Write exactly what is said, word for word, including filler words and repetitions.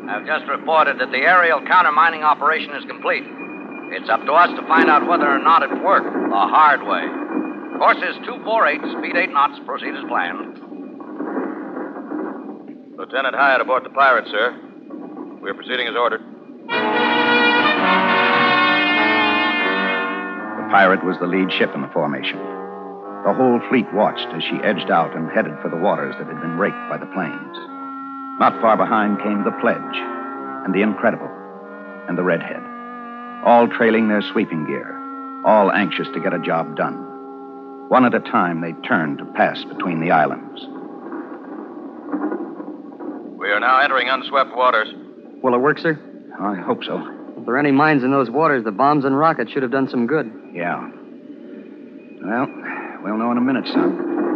I've just reported that the aerial countermining operation is complete. It's up to us to find out whether or not it worked the hard way. Course is two four eight, speed eight knots. Proceed as planned. Lieutenant Hyatt aboard the Pirate, sir. We're proceeding as ordered. The Pirate was the lead ship in the formation. The whole fleet watched as she edged out and headed for the waters that had been raked by the planes. Not far behind came the Pledge, and the Incredible, and the Redhead, all trailing their sweeping gear, all anxious to get a job done. One at a time, they turned to pass between the islands. We are now entering unswept waters. Will it work, sir? I hope so. If there are any mines in those waters, the bombs and rockets should have done some good. Yeah. Well, we'll know in a minute, son.